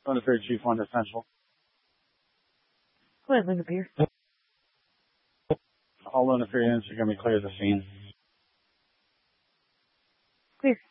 Luna Ferry Chief 1 Essential. Go ahead, Luna Pier. All Luna Ferry units are going to be clear of the scene. Clear.